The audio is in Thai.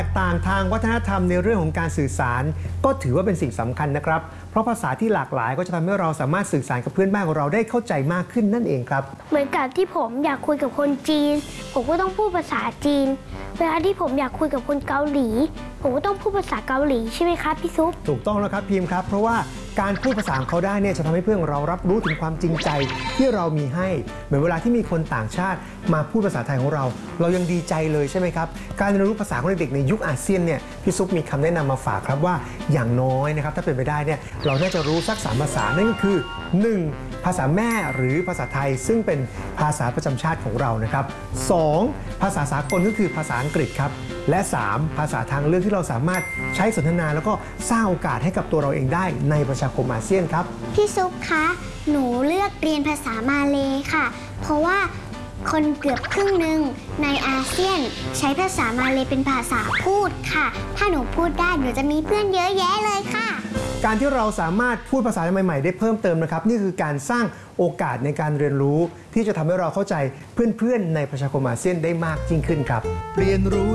ต่างทางวัฒนธรรมในเรื่องของการสื่อสารก็ถือว่าเป็นสิ่งสำคัญนะครับเพราะภาษาที่หลากหลายก็จะทำให้เราสามารถสื่อสารกับเพื่อนบ้านของเราได้เข้าใจมากขึ้นนั่นเองครับเหมือนกับที่ผมอยากคุยกับคนจีนผมก็ต้องพูดภาษาจีนเวลาที่ผมอยากคุยกับคนเกาหลีผมก็ต้องพูดภาษาเกาหลีใช่ไหมครับพี่ซุปถูกต้องแล้วครับพิมพ์ครับเพราะว่าการพูดภาษาของเขาได้เนี่ยจะทำให้เพื่อนเรารับรู้ถึงความจริงใจที่เรามีให้เหมือนเวลาที่มีคนต่างชาติมาพูดภาษาไทยของเรายังดีใจเลยใช่ไหมครับการเรียนรู้ภาษาของเด็กๆในยุคอาเซียนเนี่ยพี่ซุปมีคำแนะนำมาฝากครับว่าอย่างน้อยนะครับถ้าเป็นไปได้เนี่ยเราน่าจะรู้สัก3ภาษานั่นก็คือ 1. ภาษาแม่หรือภาษาไทยซึ่งเป็นภาษาประจำชาติของเรานะครับ 2. ภาษาสากลก็คือภาษาอังกฤษครับและ 3. ภาษาทางเลือกที่เราสามารถใช้สนทนาแล้วก็สร้างโอกาสให้กับตัวเราเองได้ในประชาคมอาเซียนครับพี่ซุปคะหนูเลือกเรียนภาษามาเลยค่ะเพราะว่าคนเกือบครึ่งหนึ่งในอาเซียนใช้ภาษามาเลยเป็นภาษาพูดค่ะถ้าหนูพูดได้หนูจะมีเพื่อนเยอะแยะเลยค่ะการที่เราสามารถพูดภาษาใหม่ๆได้เพิ่มเติมนะครับนี่คือการสร้างโอกาสในการเรียนรู้ที่จะทำให้เราเข้าใจเพื่อนๆในประชาคมอาเซียนได้มากยิ่งขึ้นครับเรียนรู้